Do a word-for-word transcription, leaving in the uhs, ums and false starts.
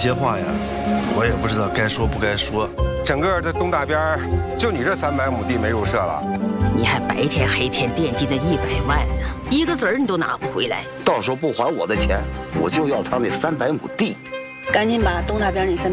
些话呀，我也不知道该说不该说。 整个这东大边就你这三百亩地没入社了， 你还白天黑天惦记那一百万呢，一个子儿你都拿不回来。 到时候不还我的钱，我就要他那三百亩地。 赶紧把东大边那三。